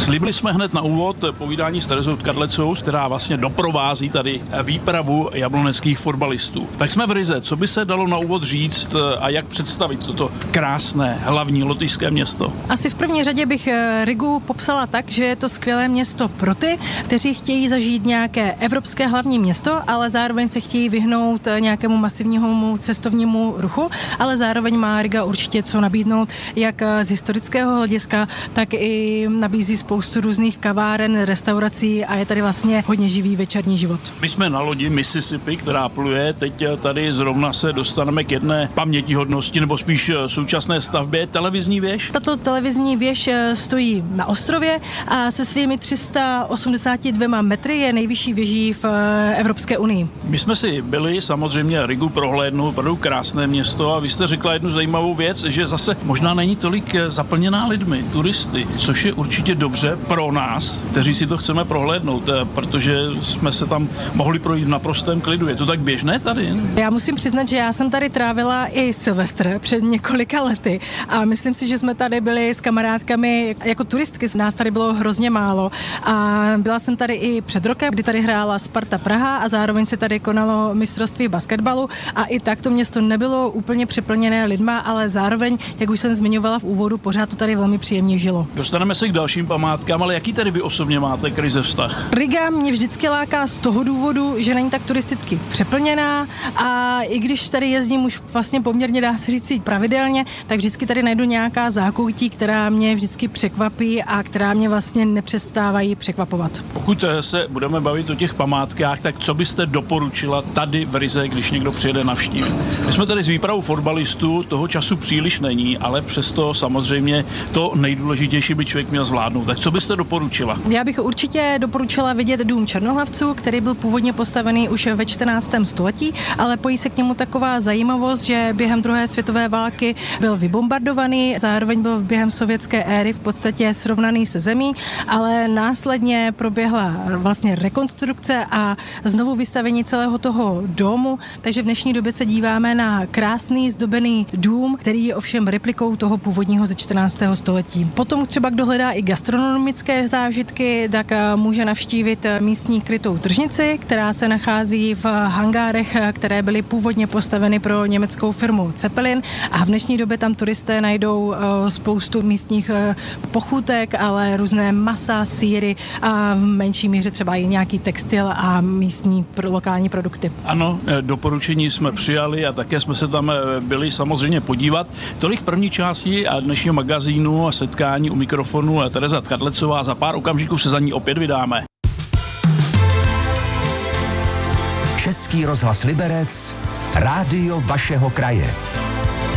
Slíbili jsme hned na úvod povídání s Terezou Tkadlecovou, která vlastně doprovází tady výpravu jabloneckých fotbalistů. Tak jsme v Rize. Co by se dalo na úvod říct a jak představit toto krásné hlavní lotyšské město? Asi v první řadě bych Rigu popsala tak, že je to skvělé město pro ty, kteří chtějí zažít nějaké evropské hlavní město, ale zároveň se chtějí vyhnout nějakému masivnímu cestovnímu ruchu, ale zároveň má Riga určitě co nabídnout, jak z historického hlediska, tak i nabízí spoustu různých kaváren, restaurací a je tady vlastně hodně živý večerní život. My jsme na lodi Mississippi, která pluje. Teď tady zrovna se dostaneme k jedné pamětihodnosti, nebo spíš současné stavbě, televizní věž. Tato televizní věž stojí na ostrově a se svými 382 metry je nejvyšší věží v Evropské unii. My jsme si byli samozřejmě Rigu prohlédnout, opravdu krásné město, a vy jste řekla jednu zajímavou věc, že zase možná není tolik zaplněná lidmi, turisty, což je určitě dobře pro nás, kteří si to chceme prohlédnout, protože jsme se tam mohli projít v naprostém klidu. Je to tak běžné tady? Já musím přiznat, že já jsem tady trávila i Silvestr před několika lety a myslím si, že jsme tady byli s kamarádkami jako turistky, nás tady bylo hrozně málo a byla jsem tady i před rokem, kdy tady hrála Sparta Praha a zároveň se tady konalo mistrovství basketbalu a i tak to město nebylo úplně přeplněné lidma, ale zároveň, jak už jsem zmiňovala v úvodu, pořád to tady velmi příjemně žilo. Dostaneme se k dalším památkám, ale jaký tady vy osobně máte k Rize vztah? Riga mě vždycky láká z toho důvodu, že není tak turisticky přeplněná a i když tady jezdím už vlastně poměrně, dá se říct, pravidelně, tak vždycky tady najdu nějaká zákoutí, která mě vždycky překvapí a která mě vlastně nepřestávají překvapovat. Pokud se budeme bavit o těch památkách, tak co byste doporučila tady v Rize, když někdo přijede navštívit? My jsme tady s výpravou fotbalistů, toho času příliš není, ale přesto samozřejmě to nejdůležitější by člověk měl zvládnout. Tak co byste doporučila? Já bych určitě doporučila vidět dům Černohlavců, který byl původně postavený už ve 14. století, ale pojí se k němu taková zajímavost, že během druhé světové války byl vybombardovaný, zároveň byl během sovětské éry v podstatě srovnaný se zemí, ale následně proběhla vlastně rekonstrukce a znovu vystavení celého toho domu, takže v dnešní době se díváme na krásný zdobený dům, který je ovšem replikou toho původního ze 14. století. Potom třeba kdo hledá i gastronomické zážitky, tak může navštívit místní krytou tržnici, která se nachází v hangárech, které byly původně postaveny pro německou firmu Zeppelin a v dnešní době tam turisté najdou spoustu místních pochutek, ale různé masa, sýry a v menší míře třeba i nějaký textil a místní lokální produkty. Ano, doporučení jsme přijali a také jsme se tam byli samozřejmě podívat. Tolik v první části a dnešního magazínu a setkání u mikrofonu Tereza Tkadlecová. Za pár okamžiků se za ní opět vydáme. Český rozhlas Liberec, rádio vašeho kraje.